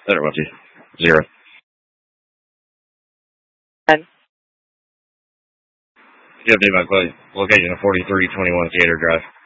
There it went to 0. You update my location of 4321 Theater Drive.